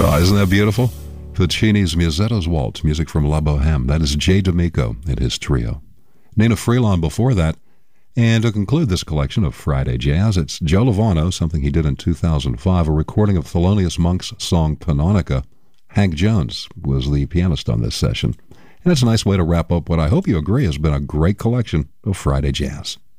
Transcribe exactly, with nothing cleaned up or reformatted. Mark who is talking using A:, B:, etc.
A: Oh, isn't that beautiful? Puccini's Mussetto's Waltz, music from La Boheme. That is Jay D'Amico and his trio. Nina Freelon before that. And to conclude this collection of Friday Jazz, it's Joe Lovano, something he did in two thousand five, a recording of Thelonious Monk's song Pannonica. Hank Jones was the pianist on this session. And it's a nice way to wrap up what I hope you agree has been a great collection of Friday Jazz.